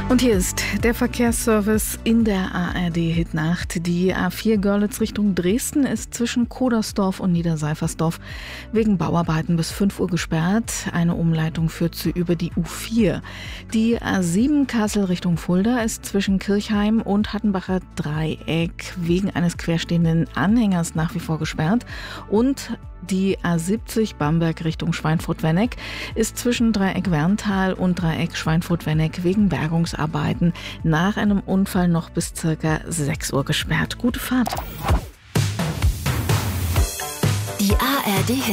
Und hier ist der Verkehrsservice in der ARD-Hitnacht. Die A4 Görlitz Richtung Dresden ist zwischen Kodersdorf und Niederseifersdorf wegen Bauarbeiten bis 5 Uhr gesperrt. Eine Umleitung führt sie über die U4. Die A7 Kassel Richtung Fulda ist zwischen Kirchheim und Hattenbacher Dreieck wegen eines querstehenden Anhängers nach wie vor gesperrt. Und die A70 Bamberg Richtung Schweinfurt-Wenneck ist zwischen Dreieck Werntal und Dreieck Schweinfurt-Wenneck wegen Bergungsarbeiten nach einem Unfall noch bis ca. 6 Uhr gesperrt. Gute Fahrt. Die ARD